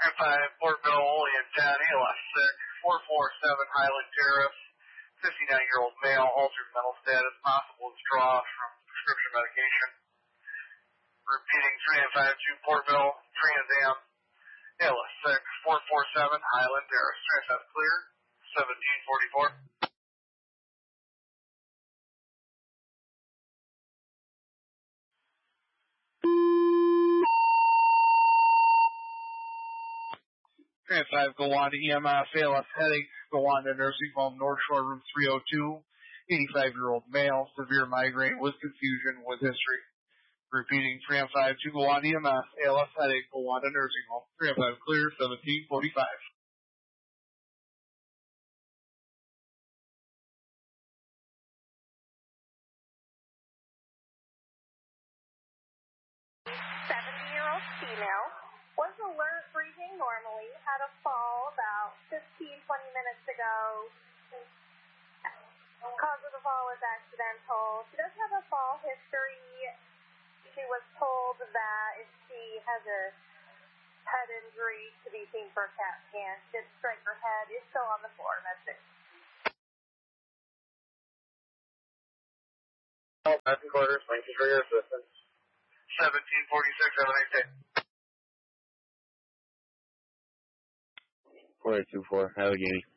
5, Portville, Olean County, LS6, 447 Highland Terrace, 59-year-old male, altered mental status, possible withdrawal from prescription medication. Repeating, 352 Portville, Trans Am, LS6, 447 Highland Terrace. Trans clear, 1744. Trans 5, go on to EMS, ALS headache, go on to nursing home, North Shore, room 302, 85-year-old male, severe migraine with confusion with history. Repeating, Trans 5, to go on to EMS, ALS headache, go on to nursing home. Trans 5, clear, 1745. Female, was alert, breathing normally, had a fall about 15-20 minutes ago. Cause of the fall was accidental. She does have a fall history. She was told that if she has a head injury to be seen for a CAT scan. She did strike her head. Is still on the floor. That's it. Medicine quarters, thank you for your assistance. 1746, have a nice day. 4824, Allegheny.